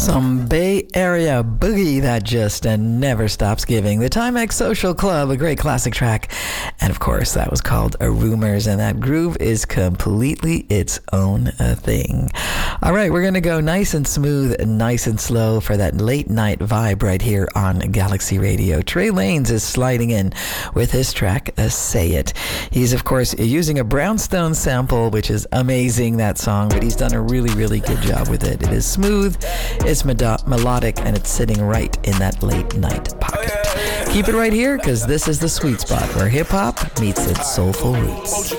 Some Bay Area boogie that just never stops giving. The Timex Social Club, a great classic track. And of course, that was called Rumors, and that groove is completely its own thing. All right, we're going to go nice and smooth and nice and slow for that late night vibe right here on Galaxy Radio. Trey Lanez is sliding in with his track, Say It. He's, of course, using a Brownstone sample, which is amazing, that song, but he's done a really, really good job with it. It is smooth, it's melodic, and it's sitting right in that late night pocket. Keep it right here, because this is the sweet spot where hip-hop meets its soulful roots.